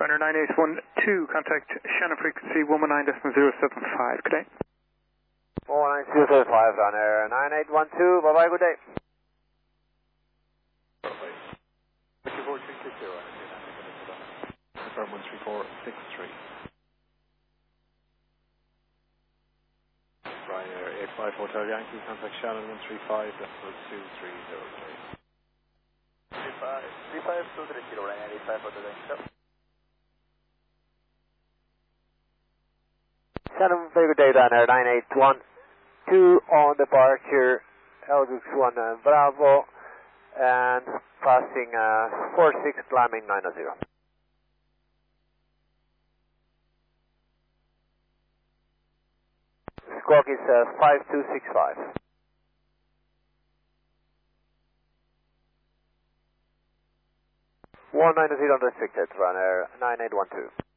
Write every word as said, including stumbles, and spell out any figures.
Ryanair nine eight one two, contact Shannon frequency one one nine point zero seven five, good day. one one nine zero seven five, Ryanair nine eight one two, bye bye, good day. Confirm one three four six three. Ryanair eight five Hotel Yankee, contact Shannon one three five, decimal two three zero three. three five two three zero, Ryanair eight five Hotel Yankee. Shannon, very good day, Ryanair nine eight one two on departure, Elgus one uh, Bravo, and passing uh, four six, climbing nine zero. Squawk is uh, five two six five. one nine zero unrestricted, Ryanair nine eight one two.